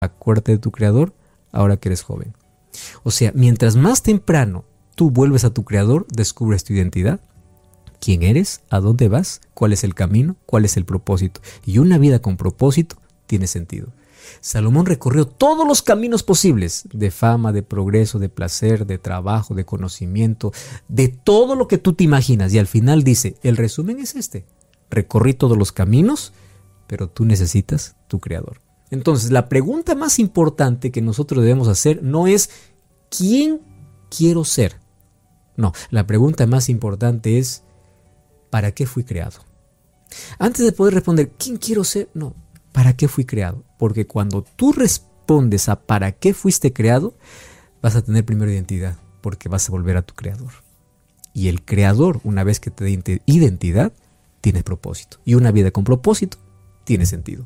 acuérdate de tu Creador ahora que eres joven. O sea, mientras más temprano tú vuelves a tu Creador, descubres tu identidad, quién eres, a dónde vas, cuál es el camino, cuál es el propósito. Y una vida con propósito tiene sentido. Salomón recorrió todos los caminos posibles de fama, de progreso, de placer, de trabajo, de conocimiento, de todo lo que tú te imaginas. Y al final dice, el resumen es este: recorrí todos los caminos, pero tú necesitas tu Creador. Entonces, la pregunta más importante que nosotros debemos hacer no es ¿quién quiero ser? No, la pregunta más importante es ¿para qué fui creado? Antes de poder responder ¿quién quiero ser? No, ¿para qué fui creado? Porque cuando tú respondes a ¿para qué fuiste creado? Vas a tener primero identidad, porque vas a volver a tu Creador. Y el Creador, una vez que te dé identidad, tiene propósito. Y una vida con propósito tiene sentido.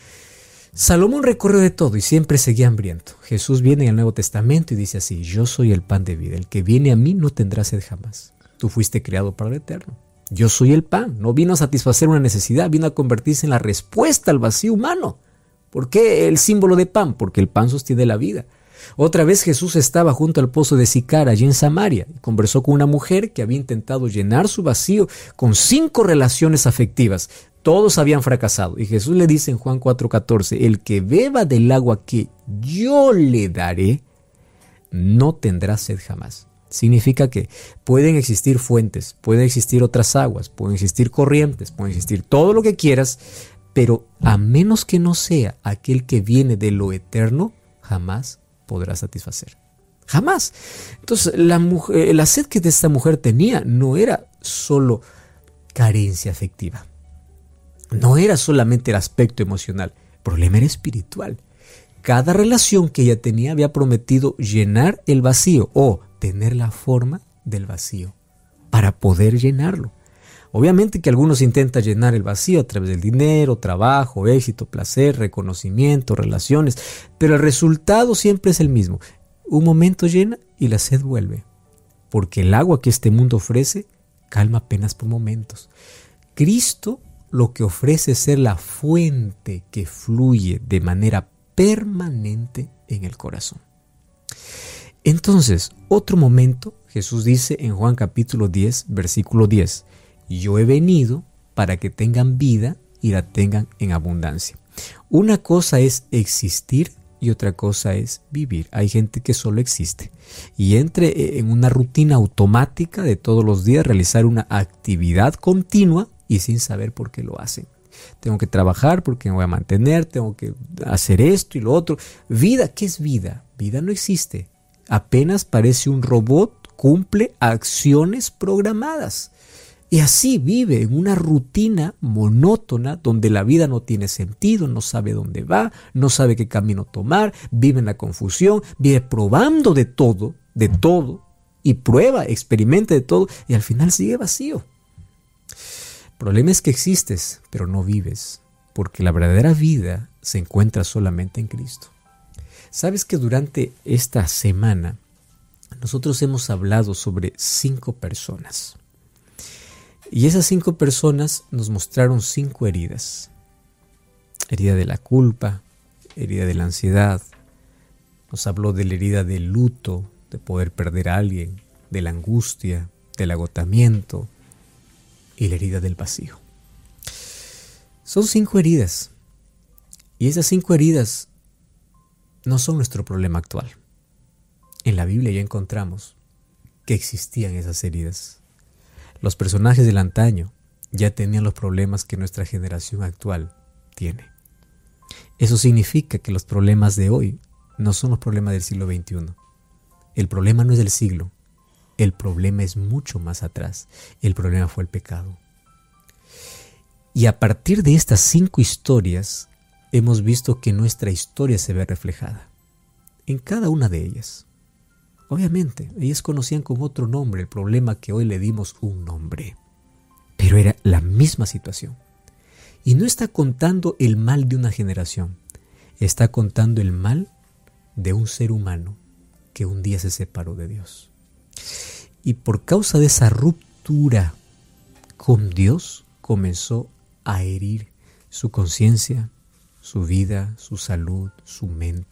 Salomón recorrió de todo y siempre seguía hambriento. Jesús viene en el Nuevo Testamento y dice así: yo soy el pan de vida, el que viene a mí no tendrá sed jamás. Tú fuiste creado para lo eterno. Yo soy el pan, no vino a satisfacer una necesidad, vino a convertirse en la respuesta al vacío humano. ¿Por qué el símbolo de pan? Porque el pan sostiene la vida. Otra vez Jesús estaba junto al pozo de Sicar, allí en Samaria, y conversó con una mujer que había intentado llenar su vacío con 5 relaciones afectivas. Todos habían fracasado. Y Jesús le dice en Juan 4:14, el que beba del agua que yo le daré, no tendrá sed jamás. Significa que pueden existir fuentes, pueden existir otras aguas, pueden existir corrientes, pueden existir todo lo que quieras, pero a menos que no sea aquel que viene de lo eterno, jamás podrá satisfacer. Jamás. Entonces, la sed que esta mujer tenía no era solo carencia afectiva. No era solamente el aspecto emocional, el problema era espiritual. Cada relación que ella tenía había prometido llenar el vacío o tener la forma del vacío para poder llenarlo. Obviamente que algunos intentan llenar el vacío a través del dinero, trabajo, éxito, placer, reconocimiento, relaciones, pero el resultado siempre es el mismo. Un momento llena y la sed vuelve, porque el agua que este mundo ofrece calma apenas por momentos. Cristo lo que ofrece es ser la fuente que fluye de manera permanente en el corazón. Entonces, otro momento, Jesús dice en Juan capítulo 10, versículo 10, yo he venido para que tengan vida y la tengan en abundancia. Una cosa es existir y otra cosa es vivir. Hay gente que solo existe y entre en una rutina automática de todos los días realizar una actividad continua y sin saber por qué lo hacen. Tengo que trabajar porque me voy a mantener, tengo que hacer esto y lo otro. Vida, ¿qué es vida? Vida no existe. Apenas parece un robot, cumple acciones programadas. Y así vive en una rutina monótona donde la vida no tiene sentido, no sabe dónde va, no sabe qué camino tomar, vive en la confusión, vive probando de todo, y prueba, experimenta de todo y al final sigue vacío. El problema es que existes, pero no vives, porque la verdadera vida se encuentra solamente en Cristo. ¿Sabes que durante esta semana nosotros hemos hablado sobre 5 personas? Y esas 5 personas nos mostraron 5 heridas. Herida de la culpa, herida de la ansiedad, nos habló de la herida del luto, de poder perder a alguien, de la angustia, del agotamiento y la herida del vacío. Son 5 heridas. Y esas 5 heridas no son nuestro problema actual. En la Biblia ya encontramos que existían esas heridas. Los personajes del antaño ya tenían los problemas que nuestra generación actual tiene. Eso significa que los problemas de hoy no son los problemas del siglo XXI. El problema no es del siglo. El problema es mucho más atrás. El problema fue el pecado. Y a partir de estas 5 historias, hemos visto que nuestra historia se ve reflejada en cada una de ellas. Obviamente, ellas conocían con otro nombre el problema que hoy le dimos un nombre. Pero era la misma situación. Y no está contando el mal de una generación. Está contando el mal de un ser humano que un día se separó de Dios. Y por causa de esa ruptura con Dios, comenzó a herir su conciencia, su vida, su salud, su mente.